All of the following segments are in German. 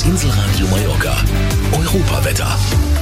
Das Inselradio Mallorca. Europawetter.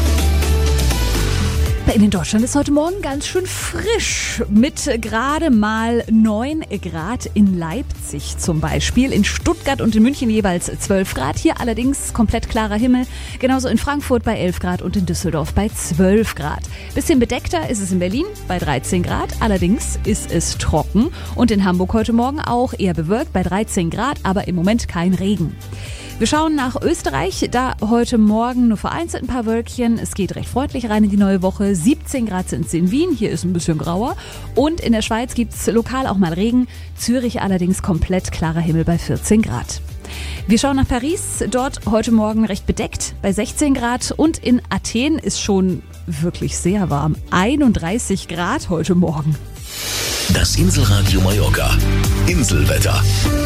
In Deutschland ist heute Morgen ganz schön frisch mit gerade mal 9 Grad in Leipzig zum Beispiel. In Stuttgart und in München jeweils 12 Grad. Hier allerdings komplett klarer Himmel. Genauso in Frankfurt bei 11 Grad und in Düsseldorf bei 12 Grad. Bisschen bedeckter ist es in Berlin bei 13 Grad. Allerdings ist es trocken. Und in Hamburg heute Morgen auch eher bewölkt bei 13 Grad, aber im Moment kein Regen. Wir schauen nach Österreich, da heute Morgen nur vereinzelt ein paar Wölkchen. Es geht recht freundlich rein in die neue Woche. 17 Grad sind es in Wien, hier ist ein bisschen grauer. Und in der Schweiz gibt es lokal auch mal Regen. Zürich allerdings komplett klarer Himmel bei 14 Grad. Wir schauen nach Paris, dort heute Morgen recht bedeckt bei 16 Grad. Und in Athen ist schon wirklich sehr warm, 31 Grad heute Morgen. Das Inselradio Mallorca. Inselwetter.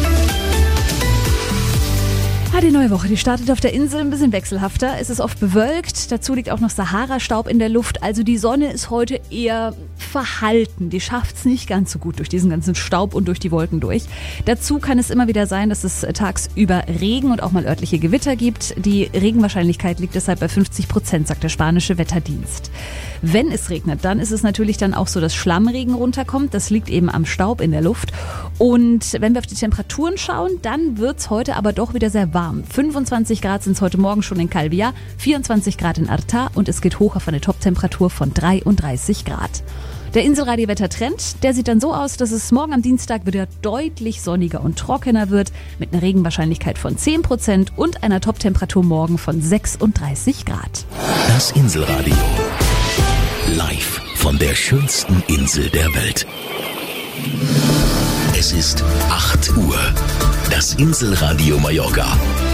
Die neue Woche, die startet auf der Insel ein bisschen wechselhafter. Es ist oft bewölkt, dazu liegt auch noch Sahara-Staub in der Luft. Also die Sonne ist heute eher verhalten. Die schafft es nicht ganz so gut durch diesen ganzen Staub und durch die Wolken durch. Dazu kann es immer wieder sein, dass es tagsüber Regen und auch mal örtliche Gewitter gibt. Die Regenwahrscheinlichkeit liegt deshalb bei 50%, sagt der spanische Wetterdienst. Wenn es regnet, dann ist es natürlich dann auch so, dass Schlammregen runterkommt. Das liegt eben am Staub in der Luft. Und wenn wir auf die Temperaturen schauen, dann wird es heute aber doch wieder sehr warm. 25 Grad sind es heute Morgen schon in Calvià, 24 Grad in Artà und es geht hoch auf eine Toptemperatur von 33 Grad. Der Inselradio-Wettertrend, der sieht dann so aus, dass es morgen am Dienstag wieder deutlich sonniger und trockener wird, mit einer Regenwahrscheinlichkeit von 10% und einer Toptemperatur morgen von 36 Grad. Das Inselradio. Live von der schönsten Insel der Welt. Es ist 8 Uhr. Das Inselradio Mallorca.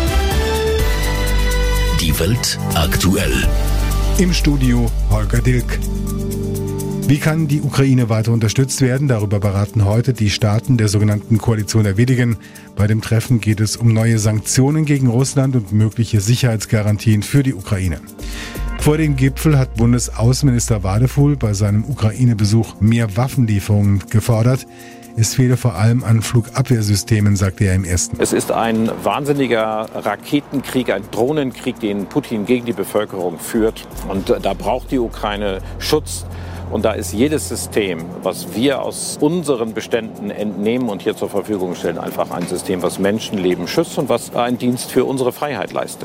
Die Welt aktuell. Im Studio Holger Dilk. Wie kann die Ukraine weiter unterstützt werden? Darüber beraten heute die Staaten der sogenannten Koalition der Willigen. Bei dem Treffen geht es um neue Sanktionen gegen Russland und mögliche Sicherheitsgarantien für die Ukraine. Vor dem Gipfel hat Bundesaußenminister Wadefuhl bei seinem Ukraine-Besuch mehr Waffenlieferungen gefordert. Es fehle vor allem an Flugabwehrsystemen, sagte er im ersten. Es ist ein wahnsinniger Raketenkrieg, ein Drohnenkrieg, den Putin gegen die Bevölkerung führt. Und da braucht die Ukraine Schutz. Und da ist jedes System, was wir aus unseren Beständen entnehmen und hier zur Verfügung stellen, einfach ein System, was Menschenleben schützt und was einen Dienst für unsere Freiheit leistet.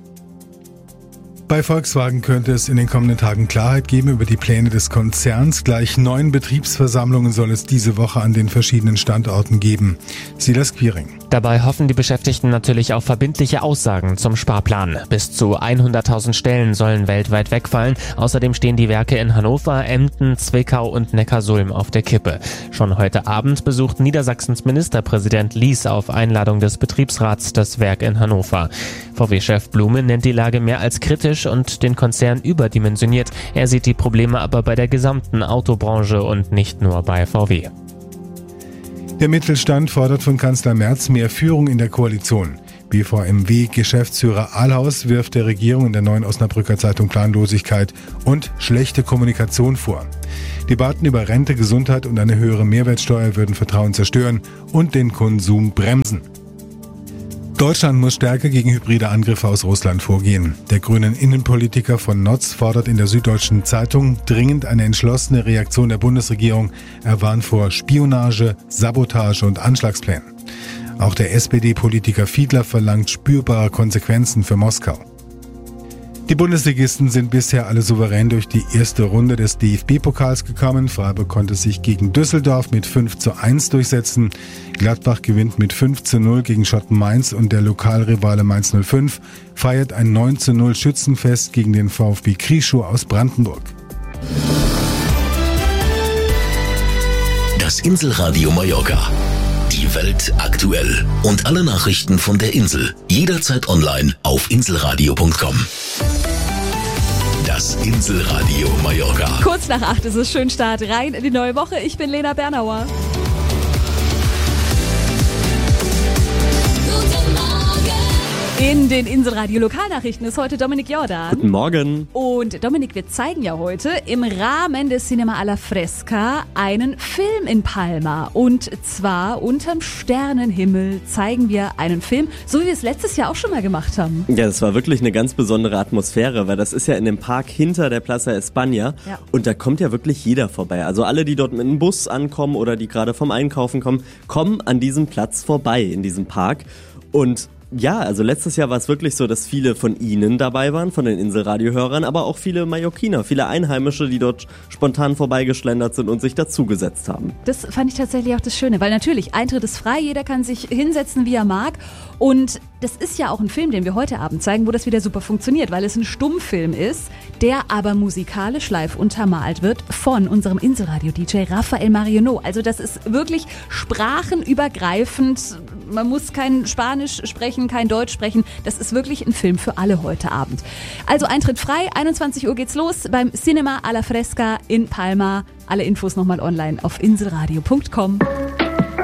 Bei Volkswagen könnte es in den kommenden Tagen Klarheit geben über die Pläne des Konzerns. Gleich 9 Betriebsversammlungen soll es diese Woche an den verschiedenen Standorten geben. Silas Quiring. Dabei hoffen die Beschäftigten natürlich auf verbindliche Aussagen zum Sparplan. Bis zu 100.000 Stellen sollen weltweit wegfallen. Außerdem stehen die Werke in Hannover, Emden, Zwickau und Neckarsulm auf der Kippe. Schon heute Abend besucht Niedersachsens Ministerpräsident Lies auf Einladung des Betriebsrats das Werk in Hannover. VW-Chef Blume nennt die Lage mehr als kritisch und den Konzern überdimensioniert. Er sieht die Probleme aber bei der gesamten Autobranche und nicht nur bei VW. Der Mittelstand fordert von Kanzler Merz mehr Führung in der Koalition. BVMW-Geschäftsführer Ahlhaus wirft der Regierung in der Neuen Osnabrücker Zeitung Planlosigkeit und schlechte Kommunikation vor. Debatten über Rente, Gesundheit und eine höhere Mehrwertsteuer würden Vertrauen zerstören und den Konsum bremsen. Deutschland muss stärker gegen hybride Angriffe aus Russland vorgehen. Der grünen Innenpolitiker von Notz fordert in der Süddeutschen Zeitung dringend eine entschlossene Reaktion der Bundesregierung. Er warnt vor Spionage, Sabotage und Anschlagsplänen. Auch der SPD-Politiker Fiedler verlangt spürbare Konsequenzen für Moskau. Die Bundesligisten sind bisher alle souverän durch die erste Runde des DFB-Pokals gekommen. Freiburg konnte sich gegen Düsseldorf mit 5:1 durchsetzen. Gladbach gewinnt mit 5:0 gegen Schotten Mainz und der Lokalrivale Mainz 05 feiert ein 9:0 Schützenfest gegen den VfB Krieschow aus Brandenburg. Das Inselradio Mallorca. Die Welt aktuell. Und alle Nachrichten von der Insel. Jederzeit online auf inselradio.com. Das Inselradio Mallorca. Kurz nach 8 ist es schön Start rein in die neue Woche. Ich bin Lena Bernauer. In In den Inselradio Lokalnachrichten ist heute Dominik Jordan. Guten Morgen. Und Dominik, wir zeigen ja heute im Rahmen des Cinema alla Fresca einen Film in Palma. Und zwar unterm Sternenhimmel zeigen wir einen Film, so wie wir es letztes Jahr auch schon mal gemacht haben. Ja, das war wirklich eine ganz besondere Atmosphäre, weil das ist ja in dem Park hinter der Plaza España. Ja. Und da kommt ja wirklich jeder vorbei. Also alle, die dort mit einem Bus ankommen oder die gerade vom Einkaufen kommen, kommen an diesem Platz vorbei in diesem Park. Und ja, also letztes Jahr war es wirklich so, dass viele von Ihnen dabei waren, von den Inselradiohörern, aber auch viele Mallorquiner, viele Einheimische, die dort spontan vorbeigeschlendert sind und sich dazugesetzt haben. Das fand ich tatsächlich auch das Schöne, weil natürlich, Eintritt ist frei, jeder kann sich hinsetzen, wie er mag. Und das ist ja auch ein Film, den wir heute Abend zeigen, wo das wieder super funktioniert, weil es ein Stummfilm ist, der aber musikalisch live untermalt wird von unserem Inselradio-DJ Rafael Marionó. Also das ist wirklich sprachenübergreifend. Man muss kein Spanisch sprechen, kein Deutsch sprechen. Das ist wirklich ein Film für alle heute Abend. Also Eintritt frei, 21 Uhr geht's los beim Cinema alla Fresca in Palma. Alle Infos nochmal online auf inselradio.com.